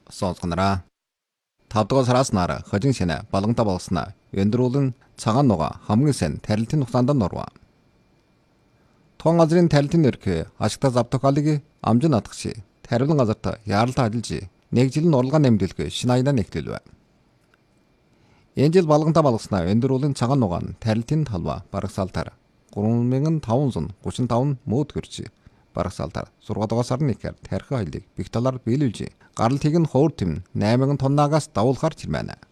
сонсгонараа. 5 дугаар сараас нараа хожин шинэ балганта болснаа өндрүүлэн цагаан нуга хамгийн сайн тарилтын хугацаанд норва. Тухайн газрын тарилтын нэрх ашигтай завтахалыг амжин атгах тариулан газарт яаралтай ажиллаж нэг жилийн уралгаа нэмэлдүүлэх шинэ аяна нэгтлэлвэ. Энэ жил балганта болгоснаа өндрүүлэн цагаан нуга тарилтын талва барагсаалтаар 3535 мөд хөрч барагсаалтаар 6 дугаар сарын 1-ээр тархи хайлыг бих талаар биелүүлж гаралтыг нь хуур тэм 8000 тоннаагаас давуулахар чирмэнэ.